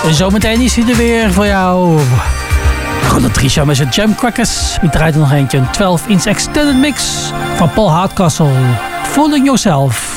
Zometeen is hij er weer voor jou. Ronald Trisha met zijn Jam Crackers. Die draait er nog eentje. Een 12-inch extended mix van Paul Hardcastle. Fooling Yourself.